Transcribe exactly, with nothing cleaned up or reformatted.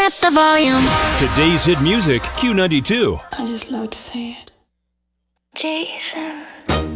up the volume. Today's hit music, Q ninety-two. I just love to say it. Jason.